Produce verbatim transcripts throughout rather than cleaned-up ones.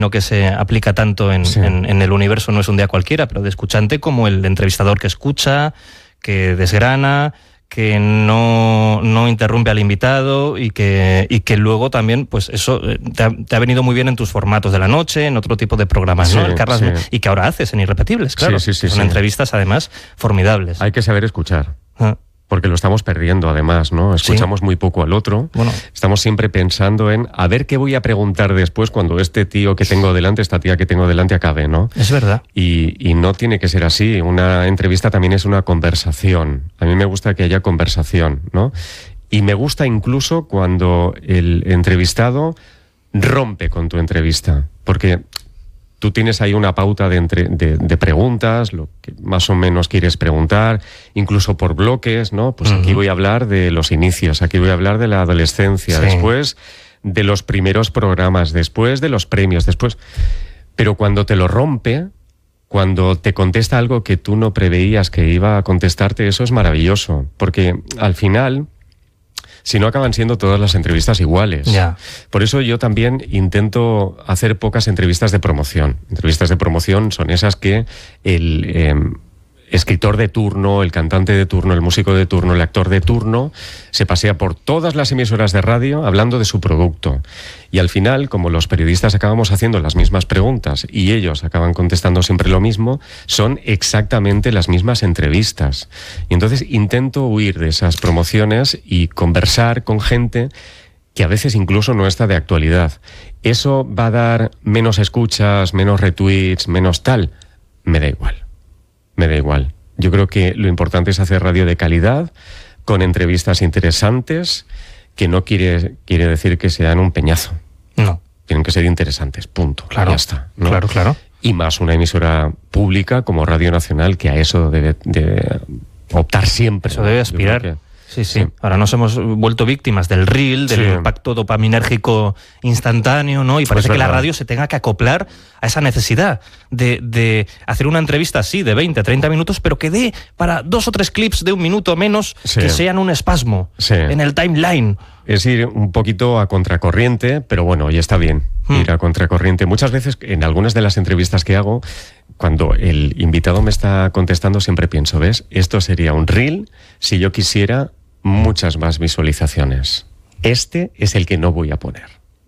no que se aplica tanto en, sí. en, en el universo No es un día cualquiera, pero de escuchante como el entrevistador que escucha, que desgrana, que no, no interrumpe al invitado y que, y que luego también, pues eso te ha, te ha venido muy bien en tus formatos de la noche, en otro tipo de programas, sí, ¿no? El Carlas, sí. Y que ahora haces en Irrepetibles, claro. Sí, sí, sí, Son sí. entrevistas, además, formidables. Hay que saber escuchar. Ah. Porque lo estamos perdiendo, además, ¿no? Escuchamos sí. muy poco al otro. Bueno. Estamos siempre pensando en a ver qué voy a preguntar después cuando este tío que tengo delante, esta tía que tengo delante acabe, ¿no? Es verdad. Y, y no tiene que ser así. Una entrevista también es una conversación. A mí me gusta que haya conversación, ¿no? Y me gusta incluso cuando el entrevistado rompe con tu entrevista. Porque tú tienes ahí una pauta de, entre, de, de preguntas, lo que más o menos quieres preguntar, incluso por bloques, ¿no? Pues uh-huh. aquí voy a hablar de los inicios, aquí voy a hablar de la adolescencia, sí. después de los primeros programas, después de los premios, después... Pero cuando te lo rompe, cuando te contesta algo que tú no preveías que iba a contestarte, eso es maravilloso, porque al final... Si no, acaban siendo todas las entrevistas iguales. Yeah. Por eso yo también intento hacer pocas entrevistas de promoción. Entrevistas de promoción son esas que el eh, escritor de turno, el cantante de turno, el músico de turno, el actor de turno, se pasea por todas las emisoras de radio hablando de su producto. Y al final, como los periodistas acabamos haciendo las mismas preguntas y ellos acaban contestando siempre lo mismo, son exactamente las mismas entrevistas. Y entonces intento huir de esas promociones y conversar con gente que a veces incluso no está de actualidad. ¿Eso va a dar menos escuchas, menos retweets, menos tal? Me da igual. Me da igual. Yo creo que lo importante es hacer radio de calidad, con entrevistas interesantes, que no quiere, quiere decir que sean un peñazo. No. Tienen que ser interesantes, punto. Claro, ya está, ¿no? Claro, claro. Y más una emisora pública como Radio Nacional, que a eso debe, debe optar siempre. Eso debe aspirar. Sí, sí, sí. Ahora nos hemos vuelto víctimas del reel, del sí. impacto dopaminérgico instantáneo, ¿no? Y parece pues que la radio se tenga que acoplar a esa necesidad de, de hacer una entrevista así, de veinte, treinta minutos, pero que dé para dos o tres clips de un minuto menos sí. que sean un espasmo sí. en el timeline. Es ir un poquito a contracorriente, pero bueno, ya está bien hmm. ir a contracorriente. Muchas veces, en algunas de las entrevistas que hago, cuando el invitado me está contestando, siempre pienso, ¿ves? Esto sería un reel si yo quisiera muchas más visualizaciones. Este es el que no voy a poner.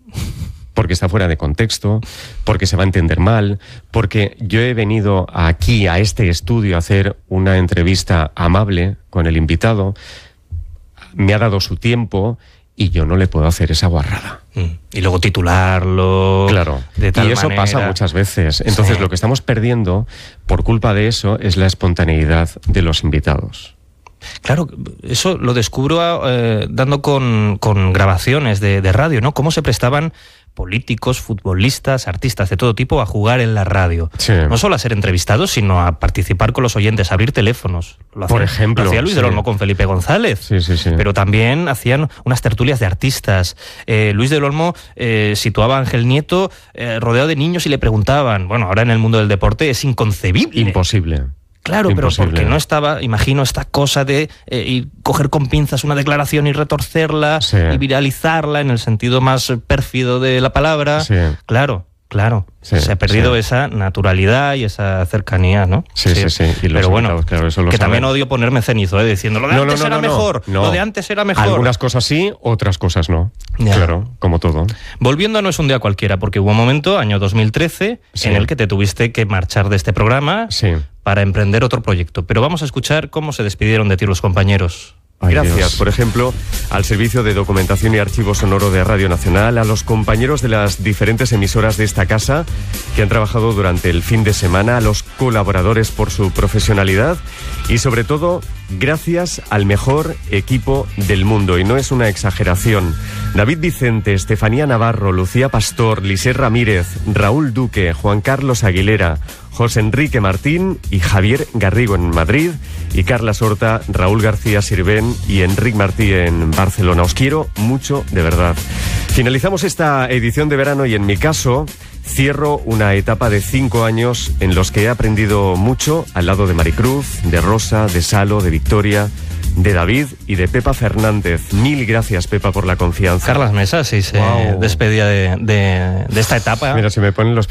Porque está fuera de contexto, porque se va a entender mal, porque yo he venido aquí, a este estudio, a hacer una entrevista amable con el invitado, me ha dado su tiempo y yo no le puedo hacer esa guarrada. Y luego titularlo... Claro, de tal y eso manera. Pasa muchas veces. Entonces sí. lo que estamos perdiendo, por culpa de eso, es la espontaneidad de los invitados. Claro, eso lo descubro eh, dando con, con grabaciones de, de radio, ¿no? Cómo se prestaban políticos, futbolistas, artistas de todo tipo a jugar en la radio. Sí. No solo a ser entrevistados, sino a participar con los oyentes, a abrir teléfonos. Lo Por hacía, ejemplo. Lo hacía Luis sí. del Olmo con Felipe González. Sí, sí, sí. Pero también hacían unas tertulias de artistas. Eh, Luis del Olmo eh, situaba a Ángel Nieto eh, rodeado de niños y le preguntaban. Bueno, ahora en el mundo del deporte es inconcebible. Imposible. Claro, Imposible. Pero porque no estaba, imagino, esta cosa de eh, ir, coger con pinzas una declaración y retorcerla sí. y viralizarla en el sentido más pérfido de la palabra. Sí. Claro, claro. Sí, se ha perdido sí. esa naturalidad y esa cercanía, ¿no? Sí, sí, sí. sí. Y pero bueno, claro, eso lo que saben. también odio ponerme cenizo, ¿eh? Diciendo lo de no, antes no, no, era no, mejor, no. lo de antes era mejor. Algunas cosas sí, otras cosas no. Ya. Claro, como todo. Volviendo a No es un día cualquiera, porque hubo un momento, año dos mil trece, sí. en el que te tuviste que marchar de este programa sí. para emprender otro proyecto. Pero vamos a escuchar cómo se despidieron de ti los compañeros. Ay, Gracias, Dios. por ejemplo, al Servicio de Documentación y Archivo Sonoro de Radio Nacional, a los compañeros de las diferentes emisoras de esta casa que han trabajado durante el fin de semana, a los colaboradores por su profesionalidad y, sobre todo, gracias al mejor equipo del mundo. Y no es una exageración. David Vicente, Estefanía Navarro, Lucía Pastor, Lisset Ramírez, Raúl Duque, Juan Carlos Aguilera, José Enrique Martín y Javier Garrigo en Madrid, y Carla Sorta, Raúl García Sirvén y Enric Martí en Barcelona. Os quiero mucho, de verdad. Finalizamos esta edición de verano y, en mi caso, cierro una etapa de cinco años en los que he aprendido mucho al lado de Maricruz, de Rosa, de Salo, de Victoria, de David y de Pepa Fernández. Mil gracias, Pepa, por la confianza. Carlas Mesa, sí, se wow. despedía de, de, de esta etapa. Mira, si me ponen los